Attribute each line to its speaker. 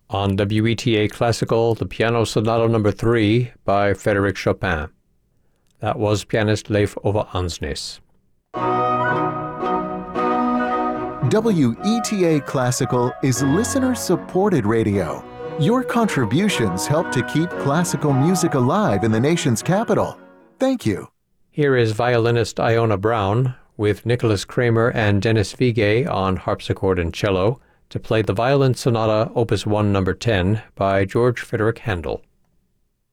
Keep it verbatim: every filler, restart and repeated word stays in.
Speaker 1: On W E T A Classical, the Piano Sonata Number three by Frédéric Chopin. That was pianist Leif Ove Andsnes.
Speaker 2: W E T A Classical is listener-supported radio. Your contributions help to keep classical music alive in the nation's capital. Thank you.
Speaker 1: Here is violinist Iona Brown with Nicholas Kramer and Dennis Vigay on harpsichord and cello to play the Violin Sonata Opus one Number ten by George Frederick Handel.